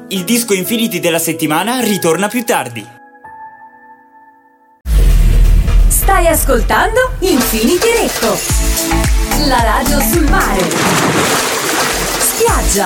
Il disco Infinity della settimana ritorna più tardi. Stai ascoltando Infinity Recco, la radio sul mare, spiaggia,